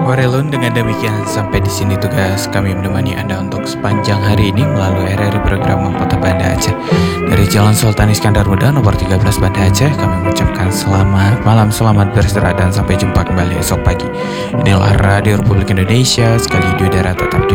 Warelun, dengan demikian sampai di sini tugas kami menemani Anda untuk sepanjang hari ini melalui RRI program Kota Banda Aceh. Dari Jalan Sultan Iskandar Muda nomor 13 Banda Aceh, kami mengucapkan selamat malam, selamat beristirahat dan sampai jumpa kembali esok pagi. Inilah Radio Republik Indonesia, sekali di udara tetap di